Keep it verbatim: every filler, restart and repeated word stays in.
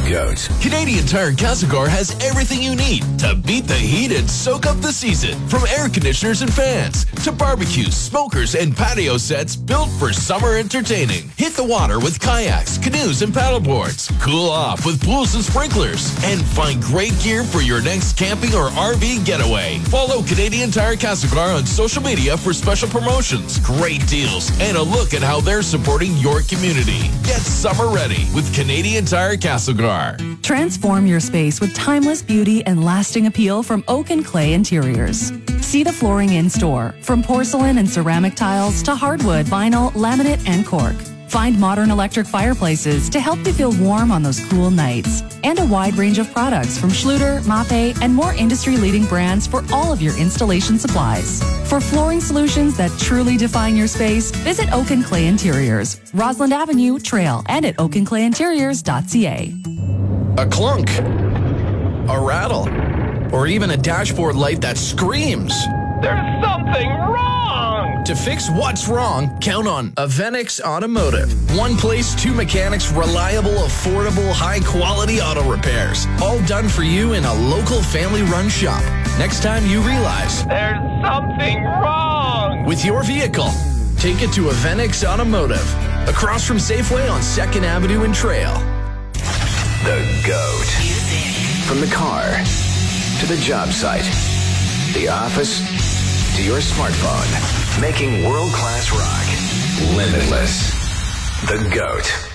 GOAT. Canadian Tire Castlegar has everything you need to beat the heat and soak up the season. From air conditioners and fans to barbecues, smokers, and patio sets built for summer entertaining. Hit the water with kayaks, canoes, and paddleboards. Cool off with pools and sprinklers. And find great gear for your next camping or R V getaway. Follow Canadian Tire Castlegar on social media for special promotions, great deals, and a look at how they're supporting your community. Get summer ready with Canadian Tire Castlegar. Transform your space with timeless beauty and lasting appeal from Oak and Clay Interiors. See the flooring in store, from porcelain and ceramic tiles to hardwood, vinyl, laminate, and cork. Find modern electric fireplaces to help you feel warm on those cool nights. And a wide range of products from Schluter, Mape, and more industry-leading brands for all of your installation supplies. For flooring solutions that truly define your space, visit Oak and Clay Interiors, Roslyn Avenue, Trail, and at oak and clay interiors dot c a. A clunk, a rattle, or even a dashboard light that screams. There's something wrong! To fix what's wrong, count on Avenix Automotive. One place, two mechanics, reliable, affordable, high-quality auto repairs. All done for you in a local family-run shop. Next time you realize there's something wrong with your vehicle, take it to Avenix Automotive, across from Safeway on second Avenue and Trail. The GOAT. From the car to the job site, the office to your smartphone, making world-class rock limitless. The GOAT.